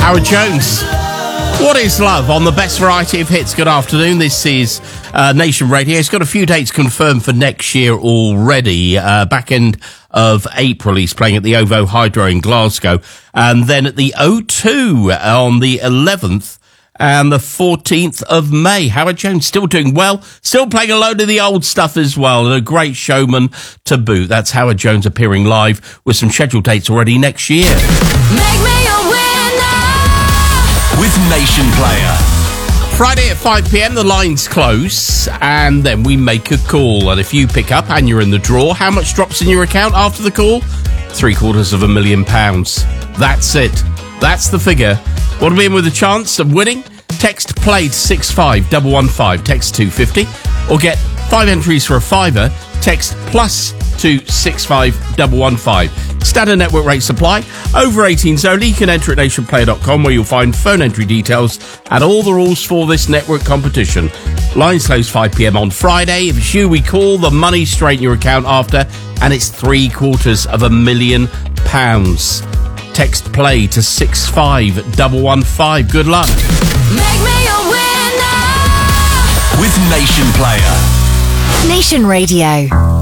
Howard Jones. What is love on the best variety of hits? Good afternoon. This is Nation Radio. It's got a few dates confirmed for next year already. Back end of April, he's playing at the OVO Hydro in Glasgow. And then at the O2 on the 11th and the 14th of May. Howard Jones still doing well, still playing a load of the old stuff as well, and a great showman to boot. That's Howard Jones appearing live with some scheduled dates already next year. Make me a winner with Nation Player. Friday at 5 p.m, the lines close, and then we make a call. And if you pick up and you're in the draw, how much drops in your account after the call? £750,000. That's it. That's the figure. Want to be in with a chance of winning? Text PLAY to 65115, text 250, or get 5 entries for a fiver. Text plus to 65115. Standard network rate supply. Over 18s only. You can enter at nationplayer.com, where you'll find phone entry details and all the rules for this network competition. Lines close 5 p.m. on Friday. If it's you, we call the money straight in your account after, and it's £750,000. Text PLAY to 65115. Good luck. Make me a winner with Nation Player. Nation Radio.